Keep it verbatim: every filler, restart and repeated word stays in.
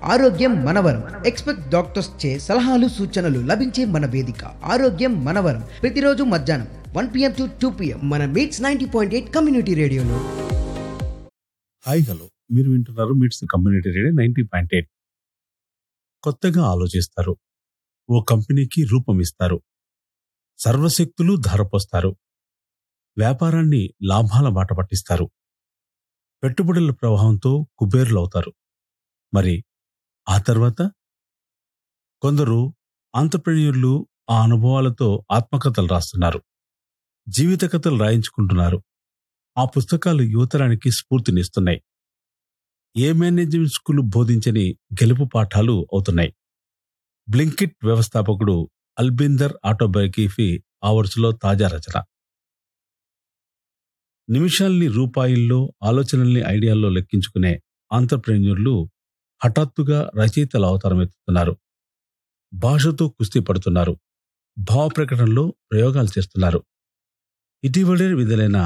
ఆరోగ్యం మనవరం. Expert doctors చే సలహాలు సూచనలు లభించే మన వేదిక ఆరోగ్యం మనవరం. ప్రతిరోజు మధ్యాహ్నం one PM to two PM మన meets ninety point eight community రేడియోలో. హాయ్ హలో, మీరు వింటున్నారు meets community radio ninety point eight. కొత్తగా ఆలోచిస్తారు, ఓ కంపెనీకి రూపం ఇస్తారు, సర్వశక్తులు ధారపోస్తారు, వ్యాపారాన్ని లాభాల బాట పట్టిస్తారు, పెట్టుబడుల ప్రవాహంతో కుబేరులవుతారు. మరి ఆ తర్వాత కొందరు ఆంత్రప్రెన్యూర్లు ఆ అనుభవాలతో ఆత్మకథలు రాస్తున్నారు, జీవిత కథలు రాయించుకుంటున్నారు. ఆ పుస్తకాలు యువతరానికి స్ఫూర్తినిస్తున్నాయి. ఏ మేనేజ్మెంట్ స్కూల్ బోధించని గెలుపు పాఠాలు అవుతున్నాయి. బ్లింకిట్ వ్యవస్థాపకుడు అల్బిందర్ ఆటోబయోగ్రఫీ ఆ వరుసలో తాజా రచన. నిమిషాల్ని రూపాయల్లో, ఆలోచనల్ని ఐడియాల్లో లెక్కించుకునే ఆంత్రప్రెన్యూర్లు హఠాత్తుగా రచయితల అవతారం ఎత్తుతున్నారు. భాషతో కుస్తీ పడుతున్నారు, భావ ప్రకటనలో ప్రయోగాలు చేస్తున్నారు. ఇటీవలే విడుదలైన